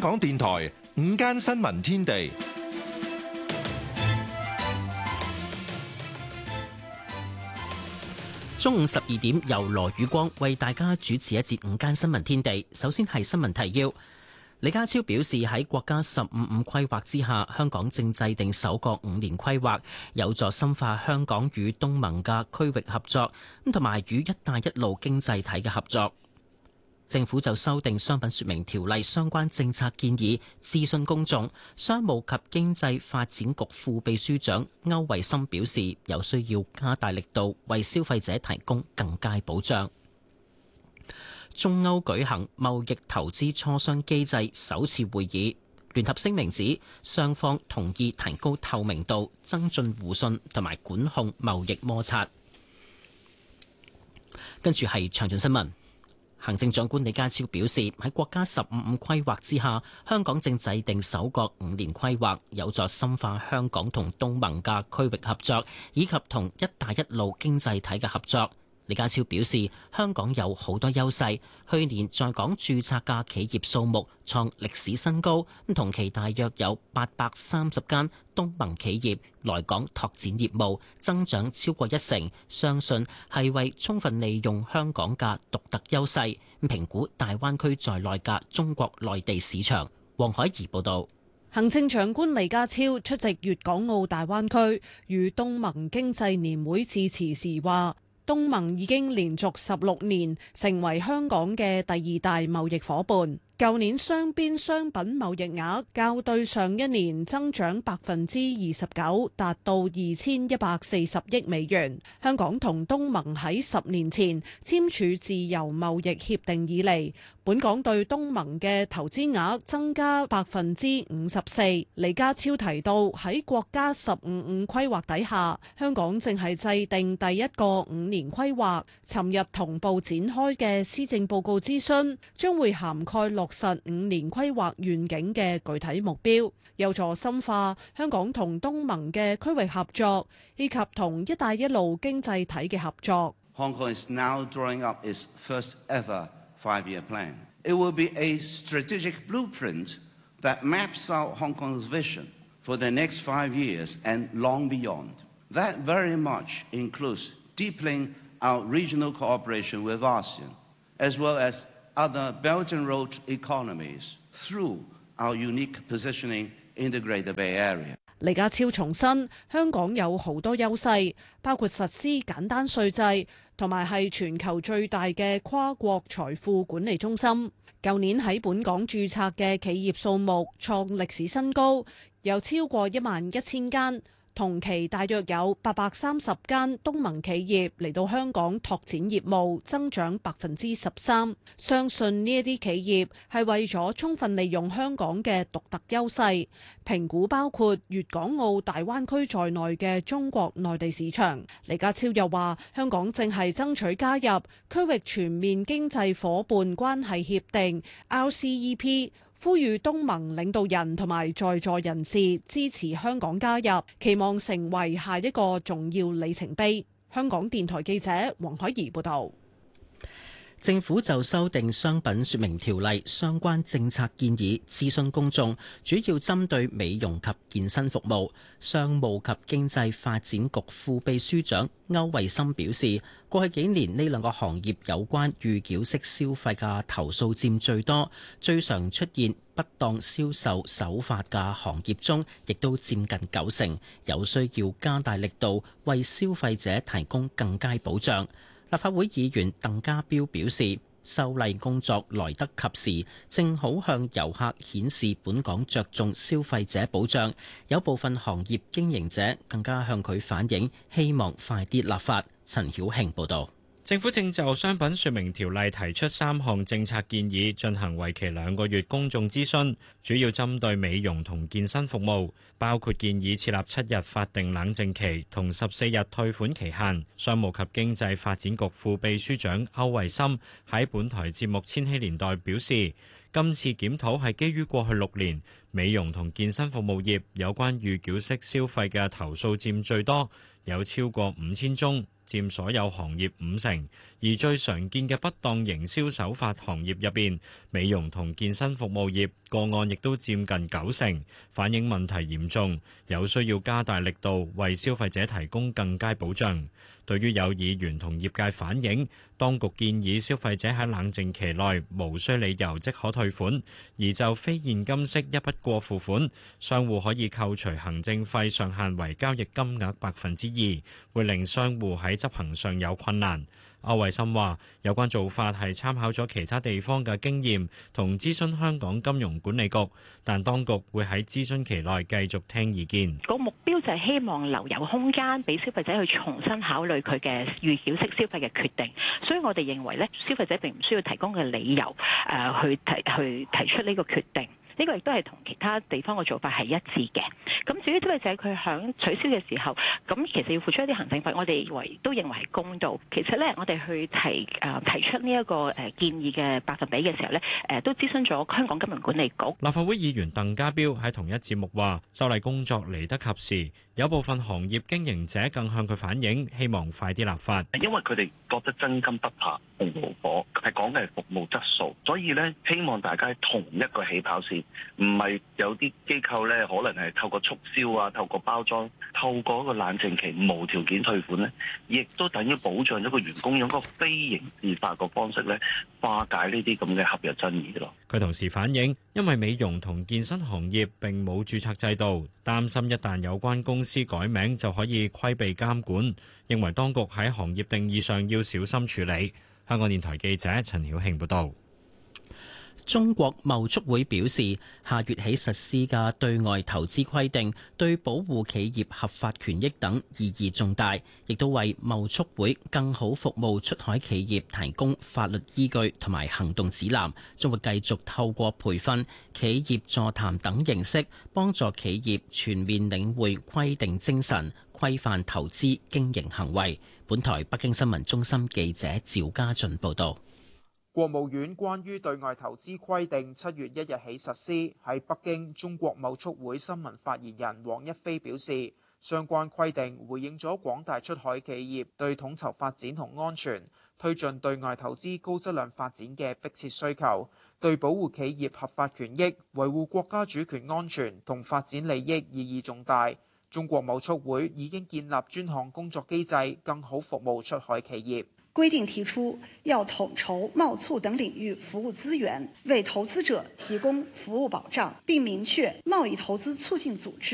港電台午間新聞天地， 中午12點由羅宇光為大家主持一節午間新聞天地。首先係新聞提要。李家超表示，喺國家15-5規劃之下，香港正制定首個5年規劃，有助深化香港與東盟嘅區域合作，同埋與一帶一路經濟體嘅合作。政府就修訂商品說明條例相關政策建議諮詢公眾。商務及經濟發展局副秘書長歐惠森表示，有需要加大力度為消費者提供更佳保障。中歐舉行貿易投資磋商機制首次會議，聯合聲明指雙方同意提高透明度、增進互信同埋管控貿易摩擦。跟住係詳盡新聞。行政長官李家超表示，喺國家15-5規劃之下，香港正制定首個5年規劃，有助深化香港同東盟嘅區域合作，以及同一帶一路經濟體嘅合作。李家超表示，香港有好多優勢，去年在港註冊嘅企業數目創歷史新高，同期大約有830間東盟企業來港拓展業務，增長超過1成，相信係為充分利用香港嘅獨特優勢，評估大灣區在內嘅中國內地市場。黃海怡報導。 行政長官李家超出席粵港澳大灣區與東盟經濟年會致辭時話，東盟已經連續16年成為香港嘅第二大貿易夥伴。舊年雙邊商品貿易額較對上一年增長29%，達到2140億美元。香港同東盟喺10年前簽署自由貿易協定以嚟，本港對東盟嘅投資額增加54%。李家超提到，喺國家15-5規劃底下，香港正係制定第一個5年規劃。尋日同步展開嘅施政報告諮詢，將會涵蓋落實5年規劃願景嘅具體目標，有助深化香港同東盟嘅區域合作，以及同一帶一路經濟體嘅合作。 Hong Kong is now drawing up its first ever 5-year plan. It will be a strategic blueprint that maps out Hong Kong's vision for the next 5 years and long beyond. That very much includes deepening our regional cooperation with ASEAN, as well as other Belt and Road economies through our unique positioning in the Greater Bay Area. 李家超重申，香港有好多優勢，包括實施簡單稅制，同埋係全球最大嘅跨國財富管理中心。舊年喺本港註冊嘅企業數目創歷史新高，有超過11000間。同期大約有830間東盟企業嚟到香港拓展業務，增長13%。相信呢一啲企業係為咗充分利用香港嘅獨特優勢，評估包括粵港澳大灣區在內嘅中國內地市場。李家超又話，香港正係爭取加入區域全面經濟夥伴關係協定 RCEP。呼籲東盟領導人同埋在座人士支持香港加入，期望成為下一個重要里程碑。香港電台記者黃海怡報導。 政府就修訂商品說明條例相關政策建議諮詢公眾，主要針對美容及健身服務。商務及經濟發展局副秘書長歐惠森表示，過去幾年呢兩個行業有關預繳式消費嘅投訴佔最多，最常出現不當銷售手法嘅行業中，亦都佔近90%，有需要加大力度為消費者提供更佳保障。立法會議員鄧家彪表示，修例工作來得及時，正好向遊客顯示本港着重消費者保障。有部分行業經營者更加向佢反映，希望快啲立法。陳曉慶報導。 政府正就商品說明條例提出3項政策建議，進行為期2個月公眾諮詢，主要針對美容同健身服務，包括建議設立7日法定冷靜期同14日退款期限。商務及經濟發展局副秘書長歐惠森喺本台節目《千禧年代》表示，今次檢討係基於過去6年美容同健身服務業有關預繳式消費嘅投訴佔最多， 有超過5000宗，佔所有行業50%。而最常見嘅不當營銷手法行業入邊，美容同健身服務業個案亦都佔近90%，反映問題嚴重，有需要加大力度為消費者提供更佳保障。對於有議員同業界反映，當局建議消費者喺冷靜期內無需理由即可退款，而就非現金式一筆過付款，商戶可以扣除行政費上限為交易金額2%，會令商戶喺執行上有困難。歐惠森話：有關做法係參考咗其他地方嘅經驗，同諮詢香港金融管理局，但當局會喺諮詢期內繼續聽意見。 個目標就係希望留有空間俾消費者去重新考慮佢嘅預繳式消費嘅決定，所以我哋認為咧，消費者並唔需要提供嘅理由去提出呢個決定。呢個亦都係同其他地方嘅做法係一致嘅。咁至於消費者佢響取消嘅時候，咁其實要付出一啲行政費，我哋都認為係公道。其實咧，我哋去提出呢一個建議嘅百分比嘅時候咧，都諮詢咗香港金融管理局。 立法會議員鄧家彪喺同一節目話：修例工作嚟得及時，有部分行業經營者更向佢反映，希望快啲立法。 因為佢哋覺得真金不怕紅爐火，係講嘅係服務質素，所以咧希望大家喺同一個起跑線。唔係有啲機構咧，可能係透過促銷啊，透過包裝，透過一個冷靜期無條件退款咧，亦都等於保障咗個員工用一個非刑事化嘅方式咧，化解呢啲咁嘅合約爭議咯。 佢同時反映，因為美容同健身行業並冇註冊制度，擔心一旦有關公司改名就可以規避監管，認為當局喺行業定義上要小心處理。香港電台記者陳曉慶報導。 中國貿促會表示，下月起實施嘅對外投資規定，對保護企業合法權益等意義重大，亦都為貿促會更好服務出海企業提供法律依據同埋行動指南，將會繼續透過培訓、企業座談等形式，幫助企業全面領會規定精神，規範投資經營行為。本台北京新聞中心記者趙家俊報道。 國務院關於對外投資規定7月1日起實施。喺北京，中國貿促會新聞發言人黃一飛表示，相關規定回應咗廣大出海企業對統籌發展同安全、推進對外投資高質量發展嘅迫切需求，對保護企業合法權益、維護國家主權安全同發展利益意義重大。中國貿促會已經建立專項工作機制，更好服務出海企業。 規定提出要統籌貿促等領域服務資源，為投資者提供服務保障，並明確貿易投資促進組織